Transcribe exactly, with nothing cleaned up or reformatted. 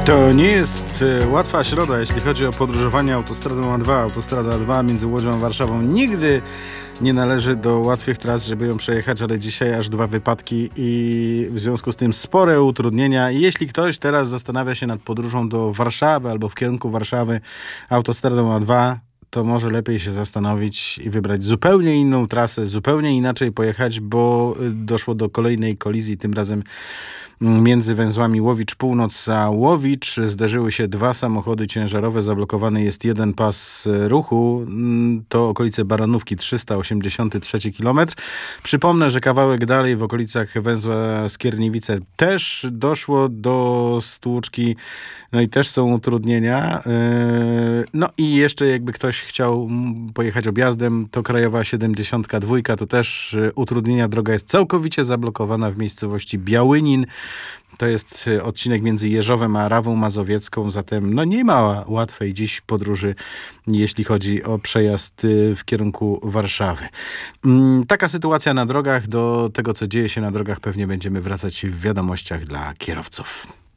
To nie jest e, łatwa środa, jeśli chodzi o podróżowanie autostradą A dwa. Autostrada A dwa między Łodzią a Warszawą nigdy nie należy do łatwych tras, żeby ją przejechać, ale dzisiaj aż dwa wypadki i w związku z tym spore utrudnienia. I jeśli ktoś teraz zastanawia się nad podróżą do Warszawy albo w kierunku Warszawy autostradą A dwa, to może lepiej się zastanowić i wybrać zupełnie inną trasę, zupełnie inaczej pojechać, bo doszło do kolejnej kolizji, tym razem między węzłami Łowicz Północ a Łowicz. Zderzyły się dwa samochody ciężarowe, zablokowany jest jeden pas ruchu. To okolice Baranówki, trzysta osiemdziesiąty trzeci kilometr. Przypomnę, że kawałek dalej w okolicach węzła Skierniewice też doszło do stłuczki, no i też są utrudnienia. No i jeszcze jakby ktoś chciał pojechać objazdem, to Krajowa siedemdziesiątka dwa, to też utrudnienia. Droga jest całkowicie zablokowana w miejscowości Białynin. To jest odcinek między Jeżowem a Rawą Mazowiecką, zatem no nie ma łatwej dziś podróży, jeśli chodzi o przejazd w kierunku Warszawy. Taka sytuacja na drogach. Do tego, co dzieje się na drogach, pewnie będziemy wracać w wiadomościach dla kierowców.